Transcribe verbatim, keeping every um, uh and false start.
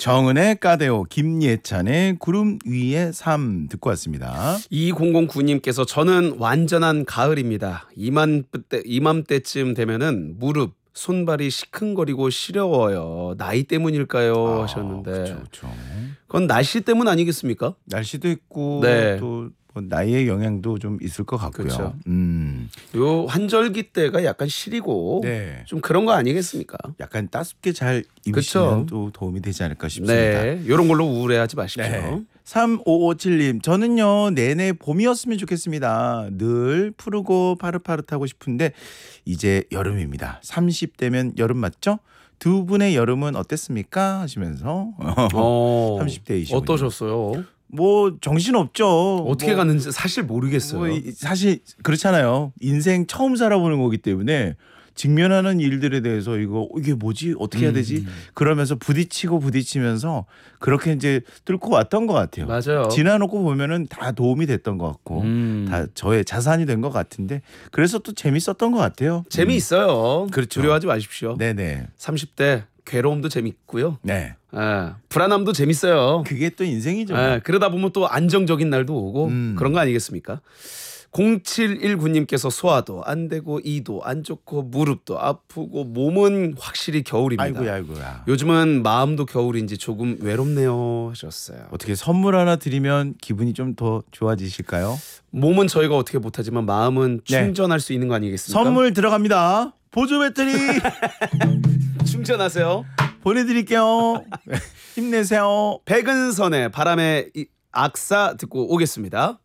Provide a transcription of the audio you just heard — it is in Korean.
정은의 까데오, 김예찬의 구름 위의 삶 듣고 왔습니다. 이공공구님께서 저는 완전한 가을입니다. 이맘때, 이맘때쯤 되면은 무릎, 손발이 시큰거리고 시려워요. 나이 때문일까요? 하셨는데. 그렇죠, 그렇죠. 그건 날씨 때문 아니겠습니까? 날씨도 있고 네. 또 뭐 나이의 영향도 좀 있을 것 같고요. 그렇죠. 음. 요 환절기 때가 약간 시리고 네. 좀 그런 거 아니겠습니까? 약간 따숩게 잘 입으시면 그쵸. 또 도움이 되지 않을까 싶습니다. 네, 이런 걸로 우울해하지 마십시오. 네. 삼오오칠님 저는요 내내 봄이었으면 좋겠습니다. 늘 푸르고 파릇파릇하고 싶은데 이제 여름입니다. 삼십 대면 여름 맞죠? 두 분의 여름은 어땠습니까? 하시면서 어, 삼십 대이시군요. 어떠셨어요? 뭐 정신없죠. 어떻게 뭐, 갔는지 사실 모르겠어요. 뭐 이- 사실 그렇잖아요. 인생 처음 살아보는 거기 때문에 직면하는 일들에 대해서 이거 이게 뭐지 어떻게 해야 되지 음. 그러면서 부딪히고 부딪히면서 그렇게 이제 뚫고 왔던 것 같아요. 맞아요. 지나놓고 보면은 다 도움이 됐던 것 같고 음. 다 저의 자산이 된 것 같은데 그래서 또 재밌었던 것 같아요. 재미있어요. 그렇죠. 두려워하지 마십시오. 네네. 삼십 대 괴로움도 재밌고요. 네. 예, 불안함도 재밌어요. 그게 또 인생이죠. 예, 그러다 보면 또 안정적인 날도 오고 음. 그런 거 아니겠습니까? 공칠일구님께서 소화도 안 되고 이도 안 좋고 무릎도 아프고 몸은 확실히 겨울입니다. 아이고야 아이고야. 요즘은 마음도 겨울인지 조금 외롭네요 하셨어요. 어떻게 선물 하나 드리면 기분이 좀 더 좋아지실까요? 몸은 저희가 어떻게 못하지만 마음은 네. 충전할 수 있는 거 아니겠습니까? 선물 들어갑니다. 보조 배터리 충전하세요. 보내드릴게요. 힘내세요. 백은선의 바람의 이- 악사 듣고 오겠습니다.